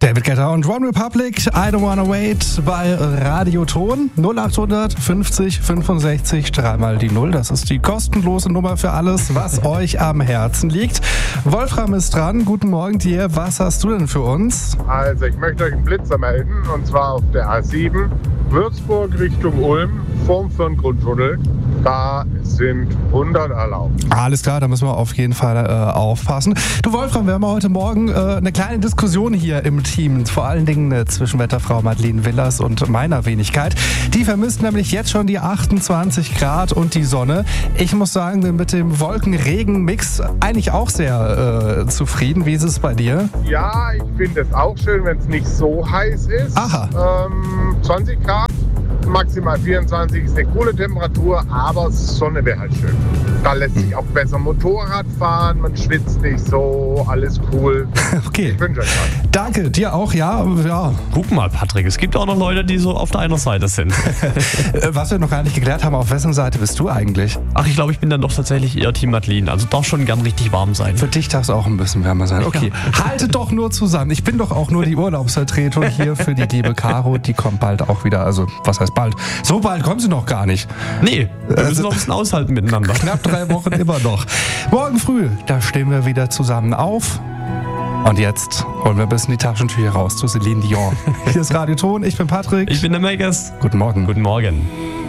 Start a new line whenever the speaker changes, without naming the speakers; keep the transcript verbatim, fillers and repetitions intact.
David Guetta und One Republic, I Don't Wanna Wait bei Radioton null acht fünfzig fünfundsechzig, dreimal die Null. Das ist die kostenlose Nummer für alles, was euch am Herzen liegt. Wolfram ist dran. Guten Morgen dir. Was hast du denn für uns?
Also, ich möchte euch einen Blitzer melden, und zwar auf der A sieben, Würzburg Richtung Ulm, vorm Firngrundtunnel. Da sind hundert erlaubt.
Alles klar, da müssen wir auf jeden Fall äh, aufpassen. Du Wolfram, wir haben heute Morgen äh, eine kleine Diskussion hier im Team. Vor allen Dingen äh, zwischen Wetterfrau Madeleine Willers und meiner Wenigkeit. Die vermisst nämlich jetzt schon die achtundzwanzig Grad und die Sonne. Ich muss sagen, bin mit dem Wolken-Regen-Mix eigentlich auch sehr äh, zufrieden. Wie ist es bei dir?
Ja, ich finde es auch schön, wenn es nicht so heiß ist.
Aha.
Ähm, zwanzig Grad. Maximal vierundzwanzig ist eine coole Temperatur, aber Sonne wäre halt schön. Da lässt sich auch besser Motorrad fahren, man schwitzt nicht so, alles cool.
Okay.
Ich wünsche euch was.
Danke, dir auch, ja. ja.
Guck mal, Patrick, es gibt auch noch Leute, die so auf deiner Seite sind.
Was wir noch gar nicht geklärt haben, auf wessen Seite bist du eigentlich?
Ach, ich glaube, ich bin dann doch tatsächlich eher Team Madeleine. Also doch schon gern richtig warm sein.
Für dich darf es auch ein bisschen wärmer sein. Okay, ja. Haltet doch nur zusammen. Ich bin doch auch nur die Urlaubsvertretung hier für die liebe Caro. Die kommt bald auch wieder. Also, was heißt bald? So bald kommt sie noch gar nicht.
Nee, wir müssen
Also,
noch ein bisschen aushalten miteinander.
Knapp drei Wochen immer noch. Morgen früh, da stehen wir wieder zusammen auf. Und jetzt holen wir ein bisschen die Taschentücher raus zu Celine Dion. Hier ist Radioton, ich bin Patrick.
Ich bin der Megas.
Guten Morgen.
Guten Morgen.